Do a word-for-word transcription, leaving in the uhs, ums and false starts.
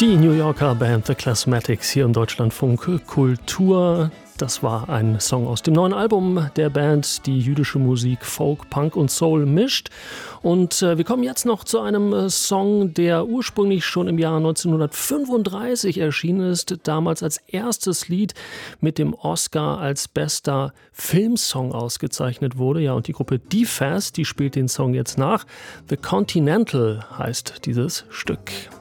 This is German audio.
Die New Yorker Band The Classmatics hier im Deutschlandfunk Kultur. Das war ein Song aus dem neuen Album der Band, die jüdische Musik, Folk, Punk und Soul mischt. Und äh, wir kommen jetzt noch zu einem äh, Song, der ursprünglich schon im Jahr neunzehnhundertfünfunddreißig erschienen ist, damals als erstes Lied mit dem Oscar als bester Filmsong ausgezeichnet wurde. Ja, und die Gruppe D-Fast, die spielt den Song jetzt nach. The Continental heißt dieses Stück.